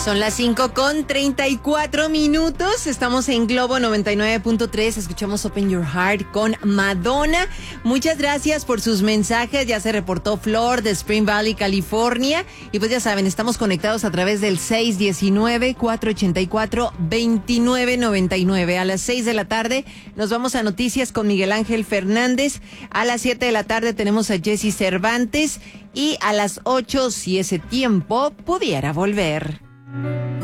Son las 5:34. Estamos en Globo 99.3. Escuchamos Open Your Heart con Madonna. Muchas gracias por sus mensajes. Ya se reportó Flor de Spring Valley, California. Y pues ya saben, estamos conectados a través del 619-484-2999. A las 6 de la tarde nos vamos a noticias con Miguel Ángel Fernández. A las 7 de la tarde tenemos a Jesse Cervantes. Y a las 8, si ese tiempo pudiera volver.